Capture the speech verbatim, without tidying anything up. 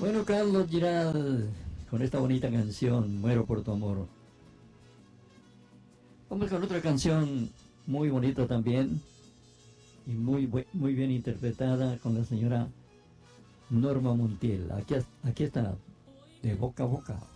Bueno, Carlos Giral, con esta bonita canción, Muero por tu amor. Vamos con otra canción muy bonita también y muy, muy bien interpretada con la señora Norma Montiel. Aquí, aquí está, de boca a boca.